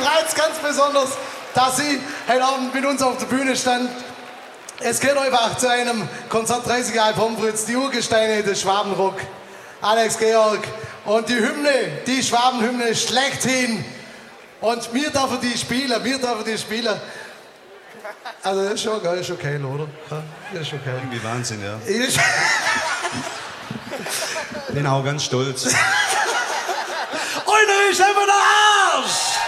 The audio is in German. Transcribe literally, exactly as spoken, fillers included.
freut es ganz besonders, dass Sie heute Abend mit uns auf der Bühne stand. Es geht einfach zu einem Konzert dreißig Jahre Pommes frites, die Urgesteine des Schwabenrock, Alex Georg und die Hymne, die Schwabenhymne schlechthin. Und wir dürfen die spielen, wir dürfen die spielen. Also das ist schon geil, ist okay, oder? Das ist okay. Irgendwie Wahnsinn, ja. Ich Bin auch ganz stolz. Einer ist einfach der Arsch!